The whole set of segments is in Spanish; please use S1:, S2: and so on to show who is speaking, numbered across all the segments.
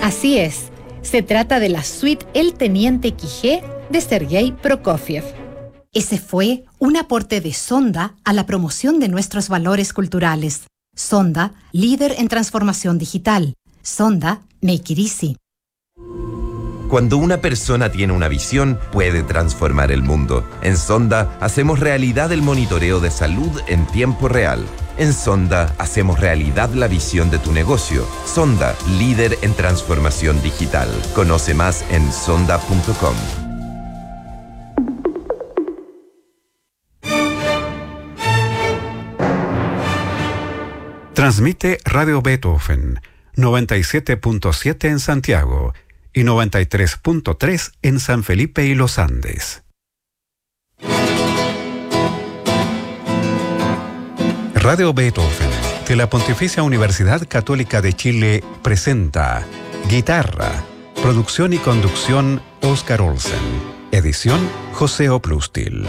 S1: Así es, se trata de la suite El Teniente Quijé de Sergei Prokofiev. Ese fue un aporte de Sonda a la promoción de nuestros valores culturales. Sonda, líder en transformación digital. Sonda, make it easy.
S2: Cuando una persona tiene una visión, puede transformar el mundo. En Sonda hacemos realidad el monitoreo de salud en tiempo real. En Sonda hacemos realidad la visión de tu negocio. Sonda, líder en transformación digital. Conoce más en sonda.com.
S3: Transmite Radio Beethoven, 97.7 en Santiago y 93.3 en San Felipe y Los Andes. Radio Beethoven, de la Pontificia Universidad Católica de Chile, presenta Guitarra, producción y conducción Oscar Olsen, edición José Oplustil.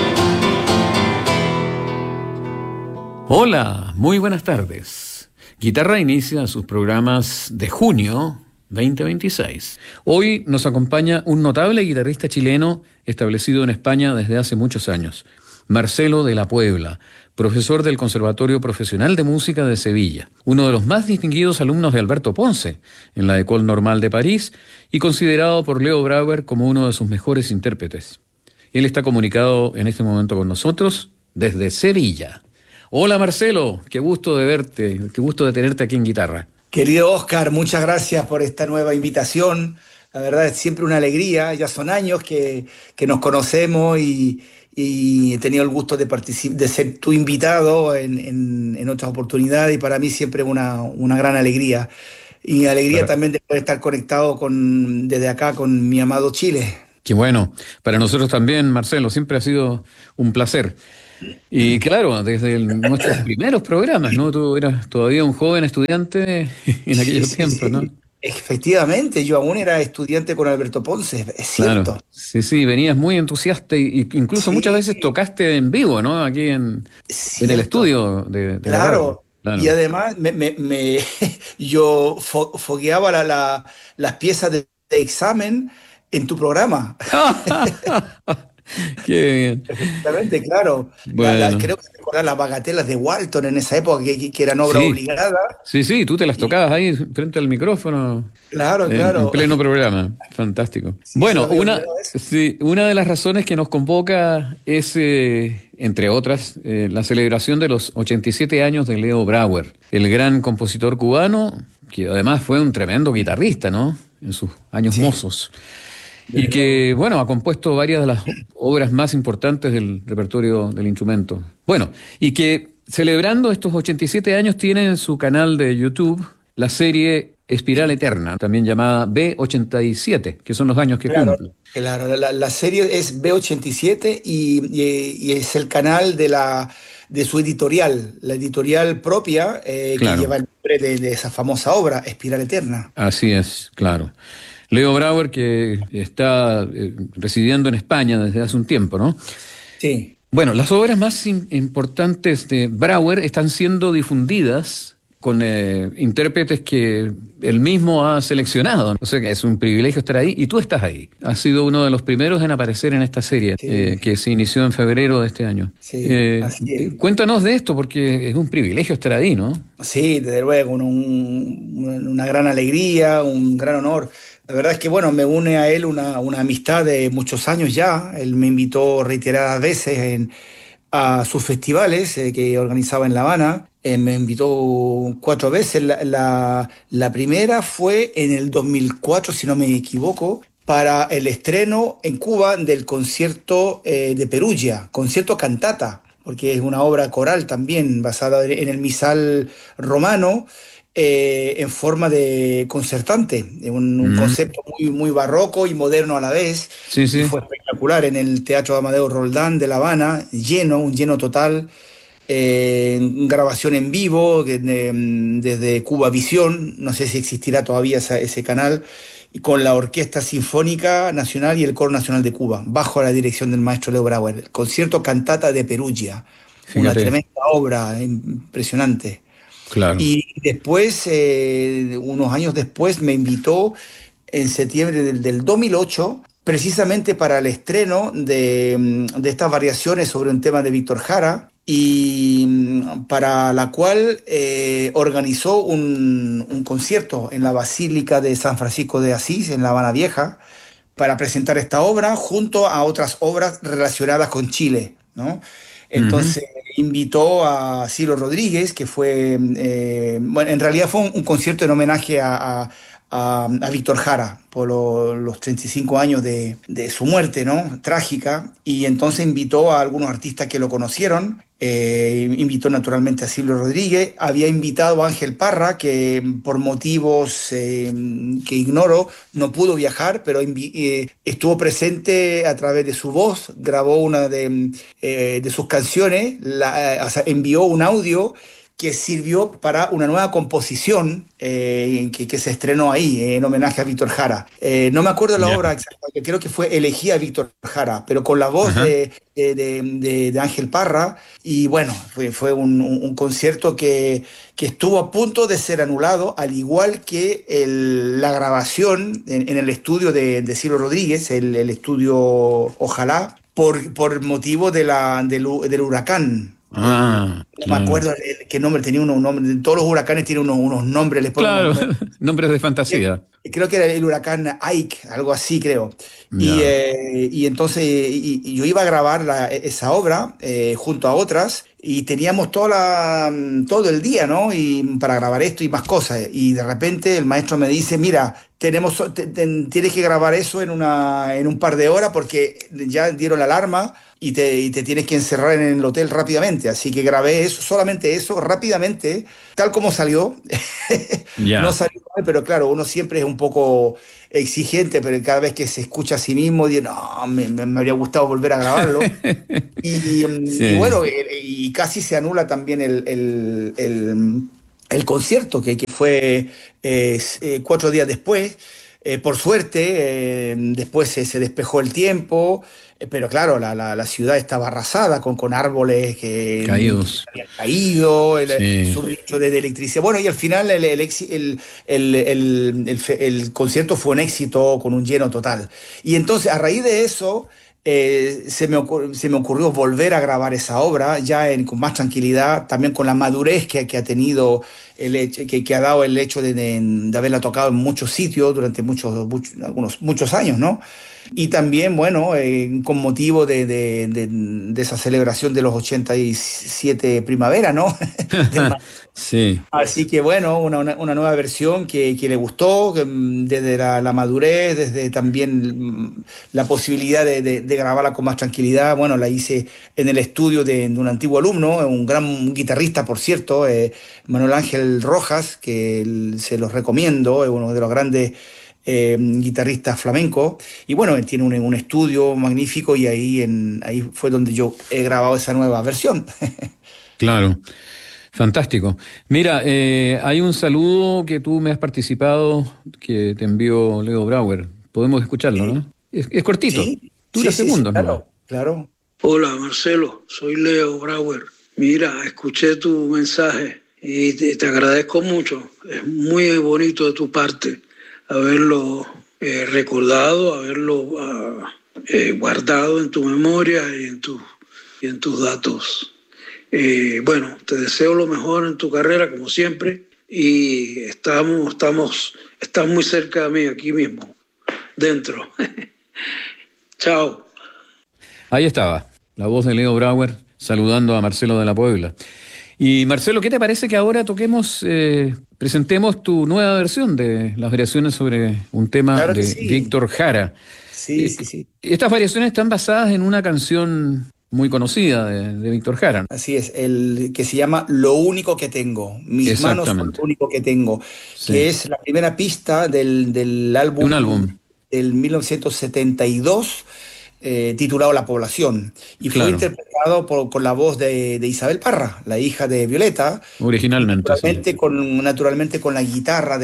S4: Hola, muy buenas tardes. Guitarra inicia sus programas de junio 2026. Hoy nos acompaña un notable guitarrista chileno establecido en España desde hace muchos años, Marcelo de la Puebla, profesor del Conservatorio Profesional de Música de Sevilla, uno de los más distinguidos alumnos de Alberto Ponce en la École Normale de París y considerado por Leo Brauer como uno de sus mejores intérpretes. Él está comunicado en este momento con nosotros desde Sevilla. Hola Marcelo, qué gusto de verte, qué gusto de tenerte aquí en Guitarra.
S5: Querido Oscar, muchas gracias por esta nueva invitación. La verdad es siempre una alegría, ya son años que nos conocemos y he tenido el gusto de ser tu invitado en otras oportunidades y para mí siempre una gran alegría. Y alegría también de poder estar conectado desde acá con mi amado Chile.
S4: Qué bueno, para nosotros también, Marcelo, siempre ha sido un placer. Y claro, desde nuestros primeros programas, ¿no? Tú eras todavía un joven estudiante en aquellos tiempos, ¿no?
S5: Efectivamente, yo aún era estudiante con Alberto Ponce, es cierto.
S4: Claro. Sí, venías muy entusiasta y incluso muchas veces tocaste en vivo, ¿no? Aquí en el estudio de la radio. Claro.
S5: Y además yo fogueaba las piezas de examen en tu programa.
S4: Qué bien.
S5: Exactamente, claro.
S4: Bueno.
S5: Creo que recordar las bagatelas de Walton en esa época que eran obra obligada.
S4: Sí, tú te las tocabas ahí frente al micrófono.
S5: Claro.
S4: En pleno programa. Fantástico.
S5: Sí,
S4: bueno, una de las razones que nos convoca es, entre otras, la celebración de los 87 años de Leo Brauer, el gran compositor cubano, que además fue un tremendo guitarrista, ¿no? En sus años mozos. Y que, bueno, ha compuesto varias de las obras más importantes del repertorio del instrumento. Bueno, y que celebrando estos 87 años tiene en su canal de YouTube la serie Espiral Eterna, también llamada B87, que son los años que cumple.
S5: Claro, la serie es B87 y es el canal de su editorial, la editorial propia que lleva el nombre de esa famosa obra, Espiral Eterna.
S4: Así es, claro. Leo Brauer, que está residiendo en España desde hace un tiempo, ¿no?
S5: Sí.
S4: Bueno, las obras más importantes de Brauer están siendo difundidas con intérpretes que él mismo ha seleccionado. O sea que es un privilegio estar ahí y tú estás ahí. Has sido uno de los primeros en aparecer en esta serie que se inició en febrero de este año.
S5: Sí, así es.
S4: Cuéntanos de esto porque es un privilegio estar ahí, ¿no?
S5: Sí, desde luego, una gran alegría, un gran honor. La verdad es que, bueno, me une a él una amistad de muchos años ya. Él me invitó reiteradas veces a sus festivales que organizaba en La Habana. Me invitó 4 veces. La primera fue en el 2004, si no me equivoco, para el estreno en Cuba del concierto de Perugia, concierto cantata, porque es una obra coral también, basada en el misal romano, en forma de concertante, un concepto muy barroco y moderno a la vez.
S4: Sí.
S5: Y fue espectacular en el Teatro Amadeo Roldán de La Habana, un lleno total, grabación en vivo desde Cuba Visión, no sé si existirá todavía ese canal, y con la Orquesta Sinfónica Nacional y el Coro Nacional de Cuba, bajo la dirección del maestro Leo Brauer. El concierto cantata de Perugia, una tremenda obra, impresionante.
S4: Claro.
S5: Y después, unos años después, me invitó en septiembre del 2008, precisamente para el estreno de estas variaciones sobre un tema de Víctor Jara, y para la cual organizó un concierto en la Basílica de San Francisco de Asís, en La Habana Vieja, para presentar esta obra junto a otras obras relacionadas con Chile, ¿no?
S4: Ujú.
S5: Entonces invitó a Ciro Rodríguez, que fue, bueno, en realidad fue un concierto en homenaje a Víctor Jara por los 35 años de su muerte, ¿no? Trágica. Y entonces invitó a algunos artistas que lo conocieron. Invitó naturalmente a Silvio Rodríguez, había invitado a Ángel Parra, que por motivos que ignoro no pudo viajar, pero estuvo presente a través de su voz, grabó una de sus canciones, o sea, envió un audio que sirvió para una nueva composición que se estrenó ahí, en homenaje a Víctor Jara. No me acuerdo la
S4: Ya.
S5: obra exacta, que creo que fue Elegía a Víctor Jara, pero con la voz
S4: Ajá.
S5: de Ángel Parra. Y bueno, fue un concierto que estuvo a punto de ser anulado, al igual que la grabación en el estudio de Ciro Rodríguez, el estudio Ojalá, por motivo del huracán.
S4: Ah,
S5: No me
S4: claro.
S5: acuerdo qué nombre tenía, unos nombres. Todos los huracanes tienen unos nombres, les ponen
S4: Claro,
S5: unos.
S4: nombres de fantasía.
S5: Creo que era el huracán Ike, algo así creo.
S4: Ya.
S5: Y entonces y yo iba a grabar esa obra junto a otras, y teníamos todo el día, ¿no? Y para grabar esto y más cosas. Y de repente el maestro me dice, mira, tienes que grabar eso en un par de horas porque ya dieron la alarma y te tienes que encerrar en el hotel rápidamente. Así que grabé eso, solamente eso, rápidamente, tal como salió. No
S4: Ya.
S5: salió mal, pero claro, uno siempre es un poco exigente, pero cada vez que se escucha a sí mismo, dice, no, me habría gustado volver a grabarlo. Y
S4: Sí.
S5: bueno, y casi se anula también el concierto, que fue 4 días después. Por suerte, después se despejó el tiempo, pero claro, la ciudad estaba arrasada con árboles que
S4: Caídos.
S5: habían caído, el
S4: Sí.
S5: suministro de electricidad. Bueno, y al final el concierto fue un éxito con un lleno total. Y entonces, a raíz de eso, se me ocurrió volver a grabar esa obra ya con más tranquilidad, también con la madurez que ha tenido que ha dado el hecho de haberla tocado en muchos sitios durante muchos años, ¿no? Y también, bueno, con motivo de esa celebración de los 87 primavera, ¿no? Del
S4: Sí.
S5: Así que bueno, una nueva versión que le gustó, desde la madurez, desde también la posibilidad de grabarla con más tranquilidad. Bueno, la hice en el estudio de un antiguo alumno, un gran guitarrista, por cierto, Manuel Ángel Rojas, que se los recomiendo, es uno de los grandes guitarristas flamencos. Y bueno, él tiene un estudio magnífico, y ahí fue donde yo he grabado esa nueva versión.
S4: Claro. Fantástico. Mira, hay un saludo que tú me has participado que te envió Leo Brauer. Podemos escucharlo,
S5: Sí,
S4: ¿no? Es cortito,
S5: sí,
S4: dura
S5: sí, sí, sí,
S4: segundos nomás.
S5: claro, claro.
S6: Hola Marcelo, soy Leo Brauer. Mira, escuché tu mensaje y te agradezco mucho. Es muy bonito de tu parte haberlo recordado, haberlo guardado en tu memoria y en tus datos. Bueno, te deseo lo mejor en tu carrera, como siempre, y estás muy cerca de mí, aquí mismo, dentro. Chao.
S4: Ahí estaba, la voz de Leo Brauer saludando a Marcelo de la Puebla. Y Marcelo, ¿qué te parece que ahora presentemos tu nueva versión de las variaciones sobre un tema
S5: Claro que
S4: de
S5: sí,
S4: Víctor Jara?
S5: sí,
S4: Eh,
S5: sí, sí.
S4: Estas variaciones están basadas en una canción muy conocida de Víctor Jara.
S5: Así es, el que se llama Lo único que tengo. Mis manos son
S4: Exactamente,
S5: lo único que tengo, que
S4: sí.
S5: es la primera pista del
S4: De un
S5: álbum
S4: álbum.
S5: del 1972, titulado La Población, y fue
S4: Claro.
S5: interpretado con la voz de Isabel Parra, la hija de Violeta,
S4: Originalmente, sí.
S5: naturalmente con la guitarra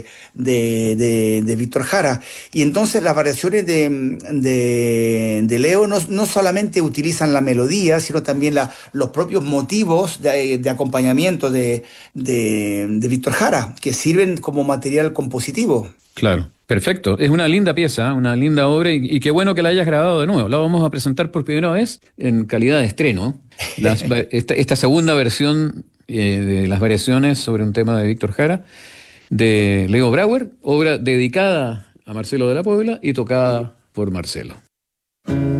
S5: de Víctor Jara. Y entonces las variaciones de Leo no solamente utilizan la melodía, sino también los propios motivos de acompañamiento de Víctor Jara, que sirven como material compositivo.
S4: Claro, perfecto. Es una linda pieza, una linda obra y qué bueno que la hayas grabado de nuevo. La vamos a presentar por primera vez en calidad de estreno. Esta segunda versión de las variaciones sobre un tema de Víctor Jara, de Leo Brauer, obra dedicada a Marcelo de la Puebla y tocada por Marcelo.